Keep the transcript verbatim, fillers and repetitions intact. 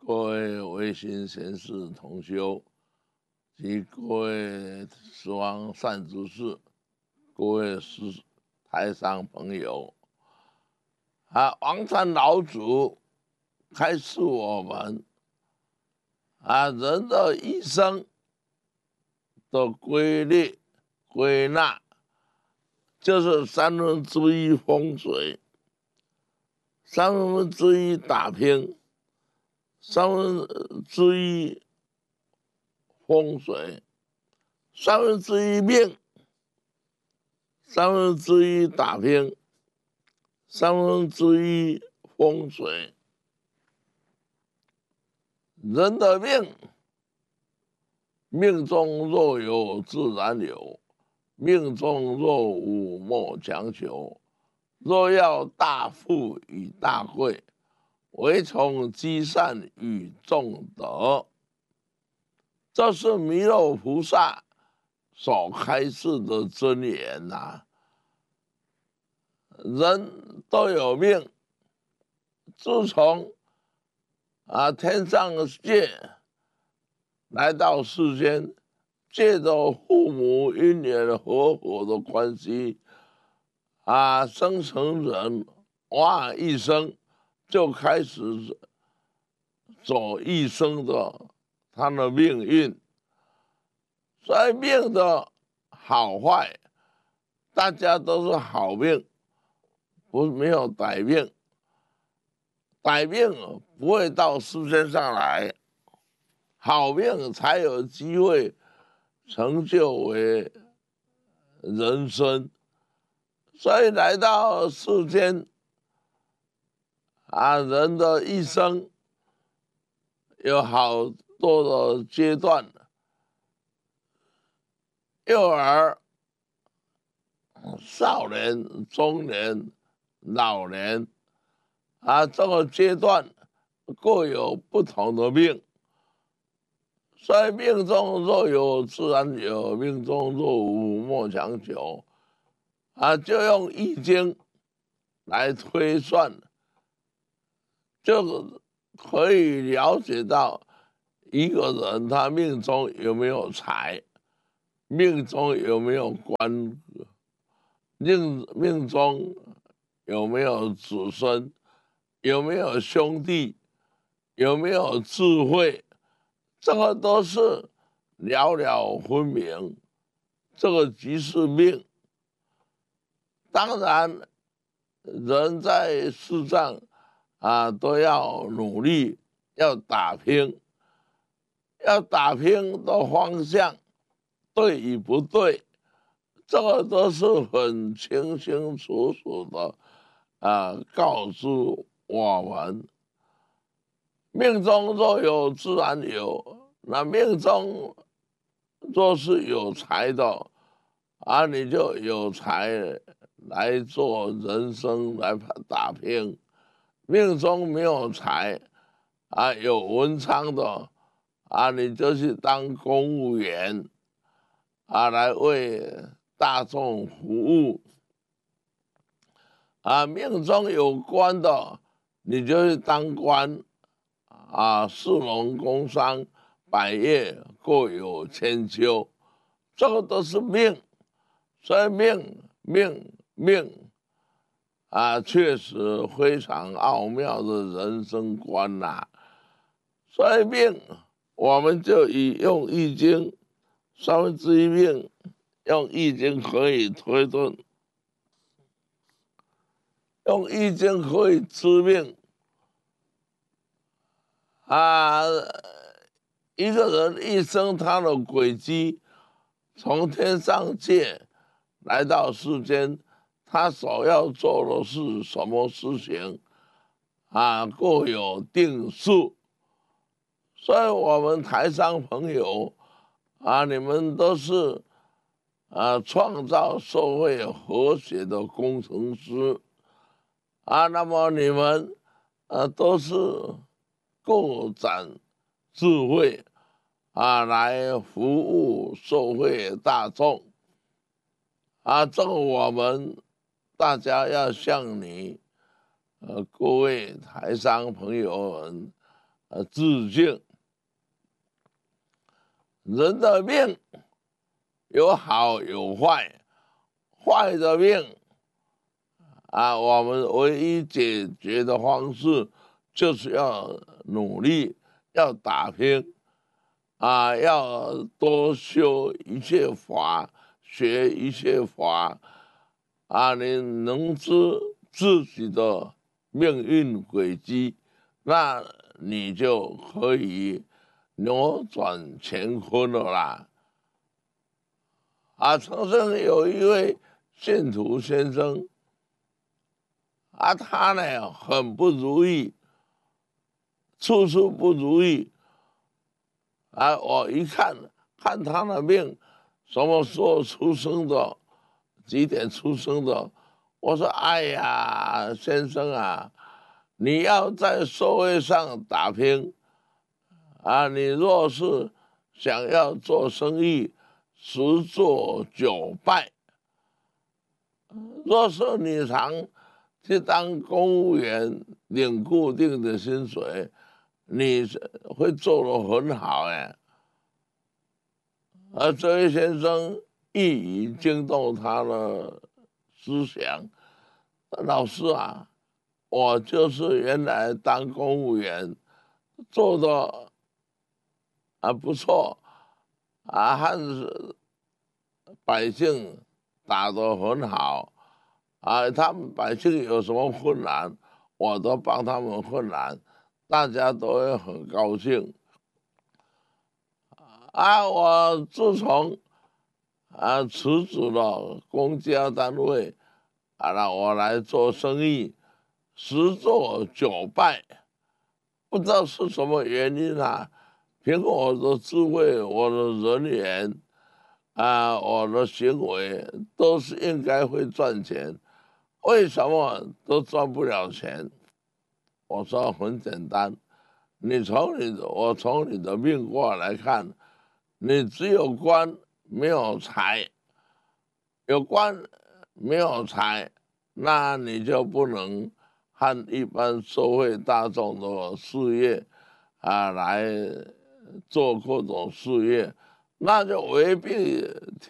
各位维新贤士同修及各位十方善知识，各位师台上朋友，啊，王禅老祖开示我们，啊，人的一生的规律归纳，就是三分之一风水，三分之一打拼，三分之一风水，三分之一命，三分之一打拼，三分之一风水。人的命，命中若有自然有，命中若无莫强求。若要大富与大贵，唯从积善与众德。这是弥勒菩萨所开示的真言呐、啊。人都有命，自从啊天上界来到世间，借着父母姻缘和合的关系，啊生成人，哇一生就开始走一生的他的命运。所以命的好坏，大家都是好命，不没有歹命。歹命不会到世间上来，好命才有机会成就为人生。所以来到世间，啊，人的一生有好多的阶段。幼儿、少年、中年、老年，啊，这个阶段各有不同的命，所以命中若有自然有，命中若无莫强求。啊，就用易经来推算，就可以了解到一个人他命中有没有财。命中有没有官？命命中有没有子孙？有没有兄弟？有没有智慧？这个都是了了分明。这个即是命。当然，人在世上啊，都要努力，要打拼，要打拼的方向。对与不对，这个都是很清清楚楚的啊，告诉我们。命中若有自然有，那命中若是有财的啊，你就有财来做人生来打拼。命中没有财啊，有文昌的啊，你就去当公务员。啊，来为大众服务。啊，命中有官的，你就去当官。啊，士农工商百业各有千秋，这个都是命。所以命命命啊，确实非常奥妙的人生观呐、啊。所以命，我们就以用易经。三分之一命用易经可以推断，用易经可以知命啊！一个人一生他的轨迹，从天上界来到世间，他所要做的是什么事情啊？各有定数。所以我们台上朋友。啊，你们都是啊，创造社会和谐的工程师啊，那么你们啊都是各展智慧啊，来服务社会大众啊，这个我们大家要向你呃各位台商朋友们呃自敬。人的命有好有坏，坏的命啊，我们唯一解决的方式就是要努力，要打拼啊，要多修一切法，学一切法啊，你能知自己的命运轨迹，那你就可以扭转乾坤了啦。啊，曾经有一位信徒先生，啊，他呢很不如意，处处不如意。啊，我一看看他的命，什么时候出生的，几点出生的，我说：“哎呀，先生啊，你要在社会上打拼啊，你若是想要做生意，十做九败。若是你常去当公务员，领固定的薪水，你会做得很好哎。”而这位先生一语惊动他的思想，老师啊，我就是原来当公务员，做的啊不错，啊和百姓打得很好，啊他们百姓有什么困难，我都帮他们困难，大家都会很高兴。啊，我自从啊辞职了公家单位，啊，那我来做生意，十做九败，不知道是什么原因啊？凭我的智慧，我的人缘，啊，我的行为都是应该会赚钱，为什么都赚不了钱？我说很简单，你从你的我从你的命卦来看。你只有官没有财，有官没有财，那你就不能和一般社会大众的事业啊来做各种事业，那就违背